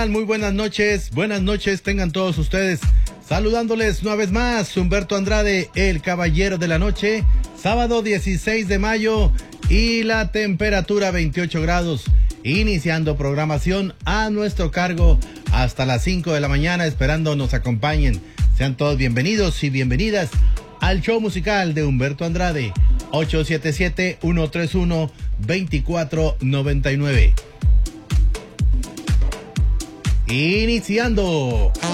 tal? Muy buenas noches tengan todos ustedes. Saludándoles una vez más, Humberto Andrade, el caballero de la noche. Sábado 16 de mayo y la temperatura 28 grados. Iniciando programación a nuestro cargo hasta las 5 de la mañana, esperando nos acompañen. Sean todos bienvenidos y bienvenidas al show musical de Humberto Andrade. 877-131-2499. Iniciando.